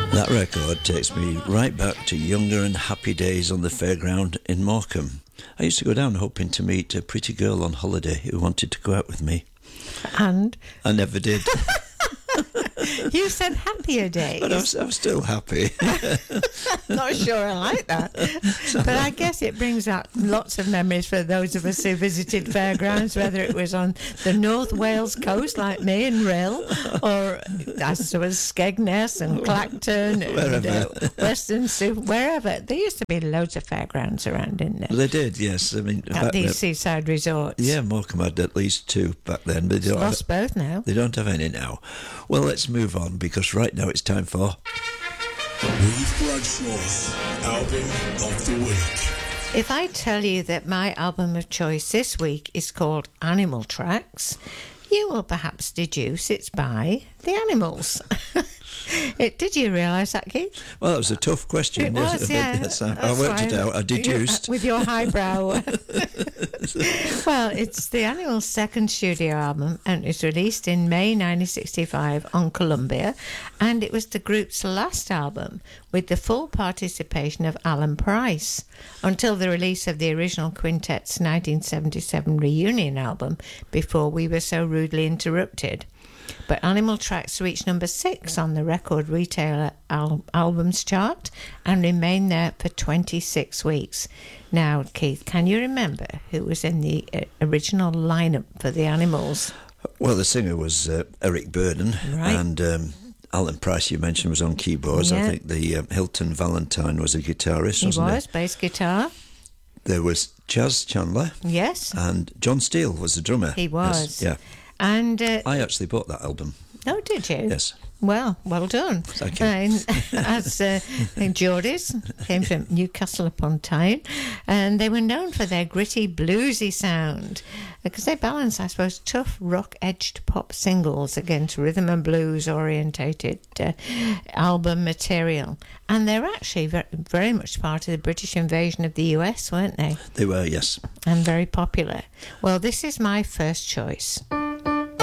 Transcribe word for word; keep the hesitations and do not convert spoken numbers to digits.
That record takes me right back to younger and happy days on the fairground in Morecambe. I used to go down hoping to meet a pretty girl on holiday who wanted to go out with me. And? I never did. You said happier days. But I was, I was still happy. Not sure I like that. But I guess it brings out lots of memories for those of us who visited fairgrounds, whether it was on the North Wales coast like me and Rill, or as there was Skegness and Clacton and uh, Western Soup, wherever. There used to be loads of fairgrounds around, didn't there? They did, yes. I mean, At these seaside resorts. Yeah, Morecambe had at least two back then. But they don't lost have, both now. They don't have any now. Well, let's move on, because right now it's time for Ruth Bradshaw's Album of the Week. If I tell you that my album of choice this week is called Animal Tracks, you will perhaps deduce it's by The Animals. It, did you realise that, Keith? Well, that was a tough question. It was, yeah. Yes, I, I worked it out. I deduced. With your highbrow. Well, it's The Animals' second studio album, and it was released in May nineteen sixty-five on Columbia, and it was the group's last album with the full participation of Alan Price until the release of the original quintet's nineteen seventy-seven reunion album, Before We Were So Rudely Interrupted. But Animal Tracks reached number six on the record retailer al- albums chart and remained there for twenty-six weeks. Now, Keith, can you remember who was in the uh, original lineup for the Animals? Well, the singer was uh, Eric Burdon, right. and um, Alan Price, you mentioned, was on keyboards. Yeah. I think the uh, Hilton Valentine was a guitarist, he wasn't was, he? bass guitar. There was Chaz Chandler. Yes. And John Steele was the drummer. He was. Yes, yeah. And uh, I actually bought that album. Oh, did you? Yes. Well, well done. Thank you. And as uh, Geordies came from Newcastle upon Tyne, and they were known for their gritty, bluesy sound because they balance, I suppose, tough rock-edged pop singles against rhythm and blues orientated uh, album material. And they're actually very, very much part of the British invasion of the U S, weren't they? They were, yes. And very popular. Well, this is my first choice.